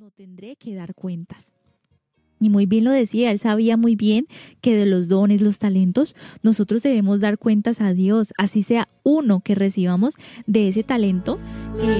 no tendré que dar cuentas. Y muy bien lo decía, él sabía muy bien que de los dones, los talentos, nosotros debemos dar cuentas a Dios, así sea uno que recibamos de ese talento.